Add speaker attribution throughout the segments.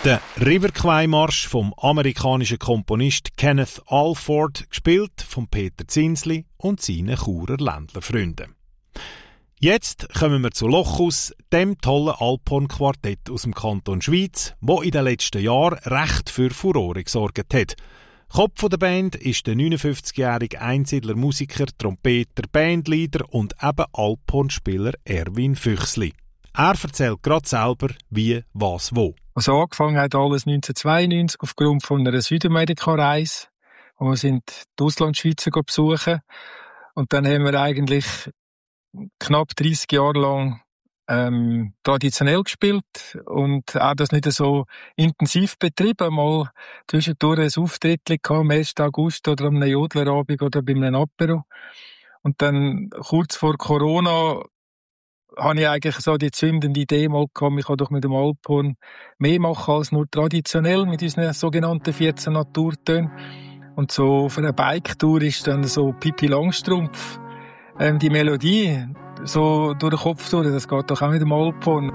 Speaker 1: Der Riverquai-Marsch vom amerikanischen Komponist Kenneth Alford, gespielt von Peter Zinsli und seinen Churer Ländlerfreunden. Jetzt kommen wir zu Lochus, dem tollen Alphorn-Quartett aus dem Kanton Schwyz, wo in den letzten Jahren recht für Furore gesorgt hat. Kopf der Band ist der 59-jährige Einsiedler-Musiker, Trompeter, Bandleader und eben Alphorn-Spieler Erwin Füchsli. Er erzählt gerade selber, wie, was, wo.
Speaker 2: Also angefangen hat alles 1992 aufgrund von einer Südamerika-Reise, wo wir sind die Auslandschweizer besuchen. Und dann haben wir eigentlich knapp 30 Jahre lang traditionell gespielt und auch das nicht so intensiv betrieben. Mal zwischendurch ein Auftritt gehabt, am 1. August oder am Jodlerabend oder bei einem Apero. Und dann kurz vor Corona habe ich eigentlich so die zündende Idee mal gehabt, ich kann doch mit dem Alphorn mehr machen als nur traditionell mit unseren sogenannten 14 Naturtönen. Und so für eine Bike-Tour ist dann so Pippi Langstrumpf die Melodie so durch den Kopf durch, das geht doch auch mit dem Alphorn.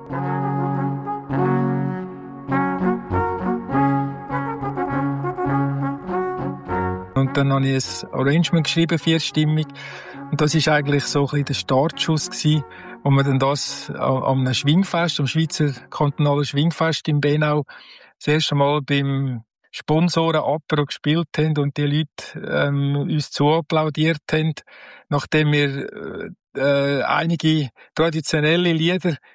Speaker 2: Und dann habe ich ein Arrangement geschrieben, vierstimmig. Und das war eigentlich so ein bisschen der Startschuss gewesen, wo wir dann das am Schwingfest, am Schweizer kantonalen Schwingfest in Benau, das erste Mal beim Sponsoren Apero gespielt haben und die Leute uns zuapplaudiert haben, nachdem wir einige traditionelle Lieder